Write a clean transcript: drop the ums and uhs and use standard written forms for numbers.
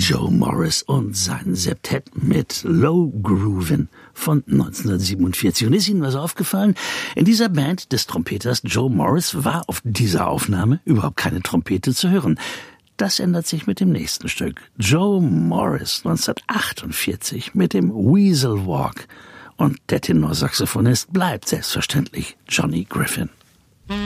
Joe Morris und sein Septett mit Low Groovin' von 1947. Und ist Ihnen was aufgefallen? In dieser Band des Trompeters Joe Morris war auf dieser Aufnahme überhaupt keine Trompete zu hören. Das ändert sich mit dem nächsten Stück. Joe Morris 1948 mit dem Weasel Walk. Und der Tenorsaxophonist bleibt selbstverständlich Johnny Griffin.